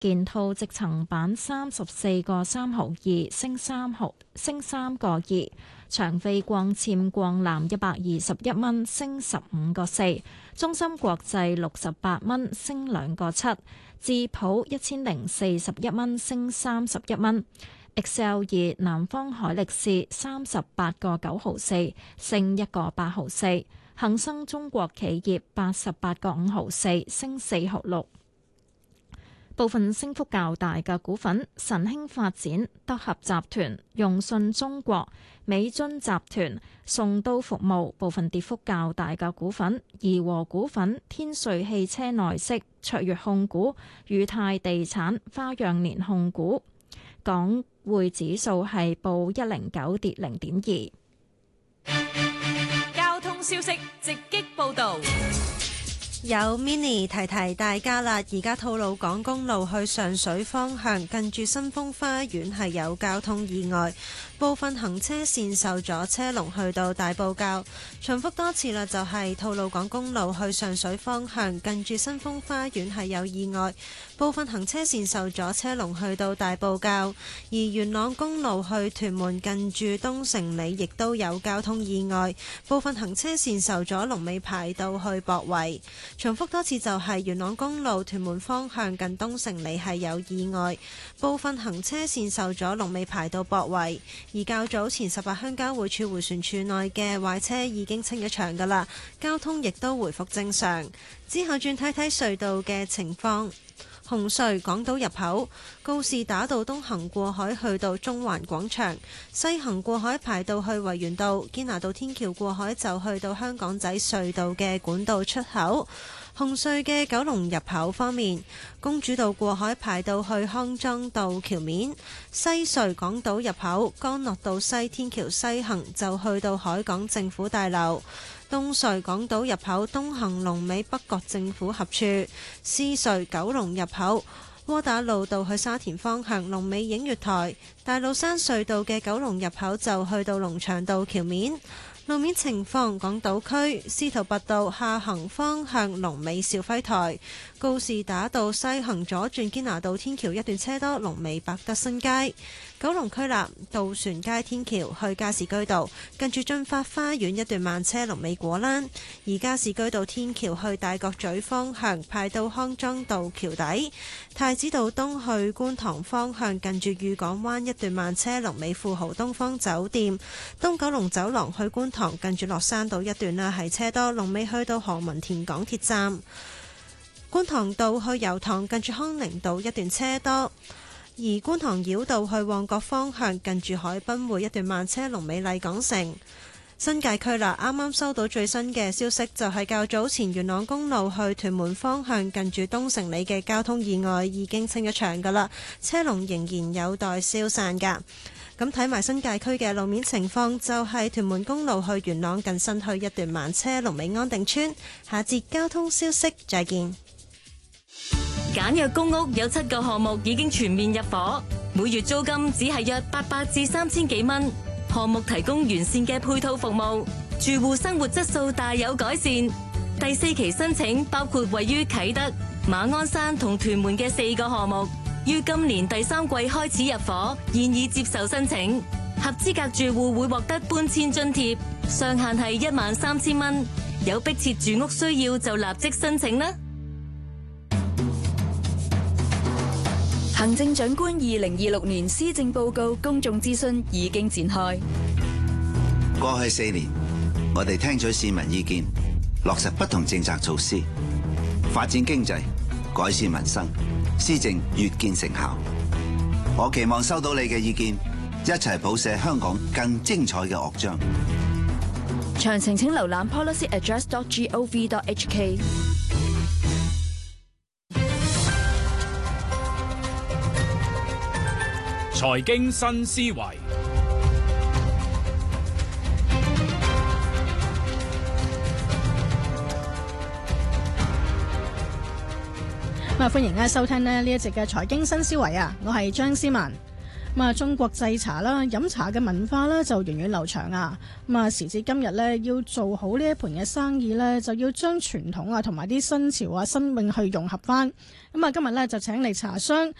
件套直層板34.3毫2，升3個2。長飛光纖光纜121蚊，升15個4。中芯國際68蚊，升2個7。智普1041蚊，升31蚊。XL2 南方海力士38.9毫4，升1.8毫4。恒生中國企業88.5毫4，升4毫6。部分升幅較大嘅股份：晨興發展、德合集團、用信中國、美津集團、宋都服務。部分跌幅較大嘅股份：怡和股份、天瑞汽車內飾、卓越控股、裕泰地產、花樣年控股。港匯指數係報109，跌0.2。 交通消息直擊報道。 有 Mini 提提大家啦，而家吐露港公路去上水方向近住新豐花園係有交通意外，部分行車線受阻，車龍去到大埔滘。重複多次啦，就係吐露港公路去上水方向近住新豐花園係有意外，部分行車線受阻，車龍去到大埔滘。而元朗公路去屯門近住東城里亦都有交通意外，部分行車線受阻，龍尾排到去博圍。重複多次就係元朗公路屯門方向近東城里係有意外，部分行車線受阻，龍尾排到博圍。而較早前18鄉交匯處迴旋處內嘅壞車已經清咗場㗎啦，交通亦都回復正常。之後轉睇睇隧道嘅情況。紅隧港島入口告士打道東行過海去到中環廣場，西行過海排到去維園道，堅拿道天橋過海就去到香港仔隧道嘅管道出口。紅隧嘅九龍入口方面，公主道過海排到去康莊道橋面，西隧港島入口干諾道西天橋西行就去到海港政府大樓。東隧港島入口東行龍尾北角政府合署，獅隧九龍入口窩打老道去沙田方向龍尾映月台，大老山隧道嘅九龍入口就去到龍翔道橋面。路面情況，港島區司徒拔道下行方向龍尾兆輝台，告士打道西行左轉堅拿道天橋一段車多，龍尾百德新街。九龍區立渡船街天橋去加士居道近住駿發花園一段慢車，龍尾果欄。而加士居道天橋去大角咀方向排到康莊道橋底，太子道東去觀塘方向近住裕港灣一段慢車，龍尾富豪東方酒店。東九龍走廊去觀塘近住落山道一段啦，係車多，龍尾去到何文田港鐵站。觀塘道去油塘近住康寧道一段車多。而觀塘繞道去旺角方向近住海濱會一段慢車，龍尾麗港城。新界區啦，啱啱收到最新嘅消息，就係較早前元朗公路去屯門方向近住東城里嘅交通意外已經清咗場㗎啦，車龍仍然有待消散㗎。咁睇埋新界區嘅路面情況，就係屯門公路去元朗近新墟一段慢車，龍尾安定村。下節交通消息再見。 簡約公屋有7個項目已經全面入伙，每月租金只係約800至3000幾蚊。項目提供完善嘅配套服務，住戶生活質素大有改善。第4期申請包括位於啟德、馬鞍山同屯門嘅4個項目，於今年第3季開始入伙，現已接受申請。合資格住戶會獲得搬遷津貼，上限係13000蚊。有迫切住屋需要就立即申請啦。 行政長官2026年施政報告公眾諮詢已經展開。 過去4年，我哋聽取市民意見，落實不同政策措施，發展經濟，改善民生，施政越見成效。我期望收到你嘅意見，一齊譜寫香港更精彩嘅樂章。 詳情請瀏覽 policyaddress.gov.hk。 財經新思維， 歡迎收聽呢一節嘅財經新思維啊！我係張思文。 咁啊，中國製茶啦，飲茶嘅文化咧就源遠流長啊。咁啊，時至今日咧，要做好呢一盤嘅生意咧，就要將傳統啊同埋啲新潮啊新穎去融合翻。咁啊，今日咧就請嚟茶商